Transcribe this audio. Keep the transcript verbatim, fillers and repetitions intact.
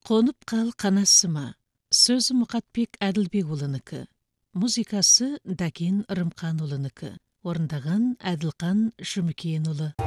Қонып қал қанасыма. Сөзі Мұқатбек Әділбекұлынікі. Музыкасы Дакен Рымқанұлынікі. Орындаған Әділқан Жұмекенұлы.